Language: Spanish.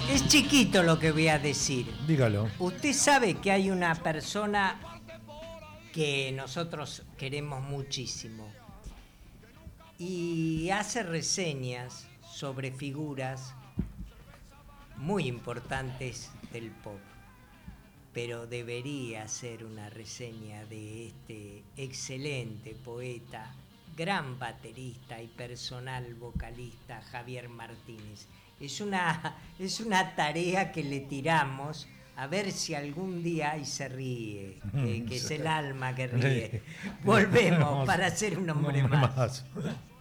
Es chiquito lo que voy a decir. Dígalo. Usted sabe que hay una persona que nosotros queremos muchísimo y hace reseñas sobre figuras muy importantes del pop, pero debería hacer una reseña de este excelente poeta, gran baterista y personal vocalista Javier Martínez. Es una tarea que le tiramos a ver si algún día, y se ríe, que es el alma que ríe. Volvemos para ser un hombre más.